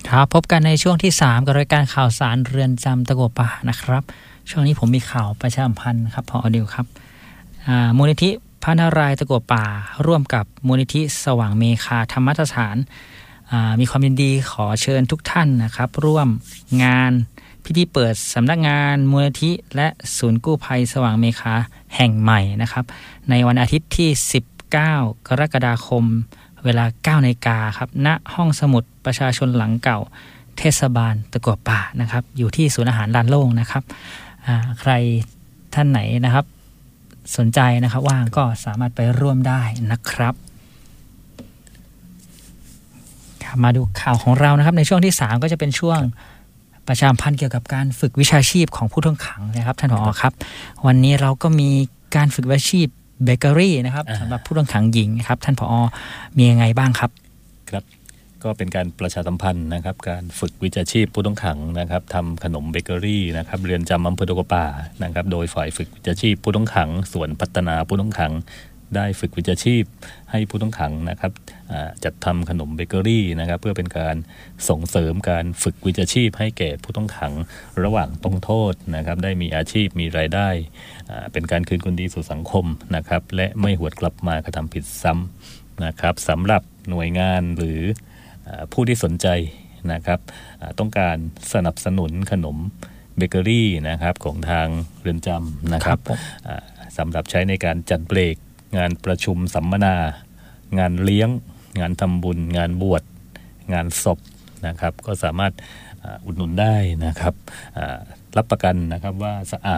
ครับพบกันในช่วงที่3กับรายการข่าวสารเรือนจำตะกั่วป่านะครับช่วงนี้ผมมีข่าวประชาสัมพันธ์ครับพอดิวครับมูลนิธิพระนารายณ์ตะกั่วป่าร่วมกับมูลนิธิสว่างเมฆาธรรมสถานมีความยินดีขอเชิญทุกท่านนะครับร่วมงานพิธีเปิดสำนักงานมูลนิธิและศูนย์กู้ภัยสว่างเมฆาแห่งใหม่นะครับในวันอาทิตย์ที่19กรกฎาคมเวลา 9 นาฬิกาครับณห้องสมุดประชาชนหลังเก่าเทศบาลตะกั่วป่านะครับอยู่ที่ศูนย์อาหารลานโล่งนะครับใครท่านไหนนะครับสนใจนะครับว่างก็สามารถไปร่วมได้นะครับมาดูข่าวของเรานะครับในช่วงที่3ก็จะเป็นช่วงประชาสัมพันธ์เกี่ยวกับการฝึกวิชาชีพของผู้ต้องขังนะครับท่านผอ.ครับวันนี้เราก็มีการฝึกวิชาชีพเบเกอรี่นะครับสำหรับผู้ต้องขังหญิงครับท่านผอ.มียังไงบ้างครับครับก็เป็นการประชาสัมพันธ์นะครับการฝึกวิชาชีพผู้ต้องขังนะครับทำขนมเบเกอรี่นะครับเรือนจำอำเภอตะกั่วป่านะครับโดยฝ่ายฝึกวิชาชีพผู้ต้องขังส่วนพัฒนาผู้ต้องขังได้ฝึกวิชาชีพให้ผู้ต้องขังนะครับจัดทำขนมเบเกอรี่นะครับเพื่อเป็นการส่งเสริมการฝึกวิชาชีพให้แก่ผู้ต้องขังระหว่างต้องโทษนะครับได้มีอาชีพมีรายได้เป็นการคืนคนดีสู่สังคมนะครับและไม่หวนกลับมากระทำผิดซ้ำนะครับสำหรับหน่วยงานหรือผู้ที่สนใจนะครับต้องการสนับสนุนขนมเบเกอรี่นะครับของทางเรือนจำนะครับสำหรับใช้ในการจัดเบรกงานประชุมสัมมนางานเลี้ยงงานทำบุญงานบวชงานศพนะครับก็สามารถอุดหนุนได้นะครับรับประกันนะครับว่าสะอาด